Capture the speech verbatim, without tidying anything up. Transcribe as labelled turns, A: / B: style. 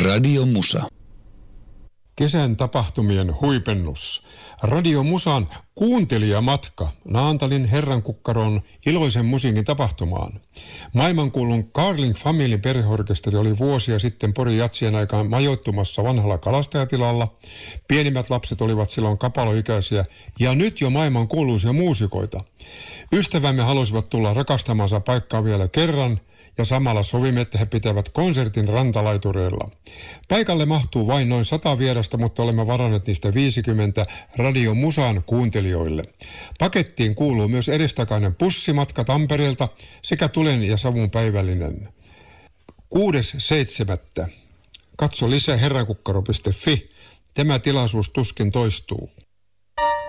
A: Radio Musa.
B: Kesän tapahtumien huipennus. Radio Musan kuuntelijamatka Naantalin Herrankukkaron iloisen musiikin tapahtumaan. Maailmankuulun Carling Family perheorkesteri oli vuosia sitten Porin jatsien aikaan majoittumassa vanhalla kalastajatilalla. Pienimmät lapset olivat silloin kapaloikäisiä ja nyt jo maailmankuuluisia muusikoita. Ystävämme halusivat tulla rakastamansa paikkaa vielä kerran ja samalla sovimme, että he pitävät konsertin rantalaitureilla. Paikalle mahtuu vain noin sata vierasta, mutta olemme varanneet niistä viisikymmentä Radio Musan kuuntelijoille. Pakettiin kuuluu myös edestakainen bussimatka Tampereelta sekä tulen ja savun päivällinen. kuudes seitsemättä Katso lisää herrankukkaro piste fi. Tämä tilaisuus tuskin toistuu.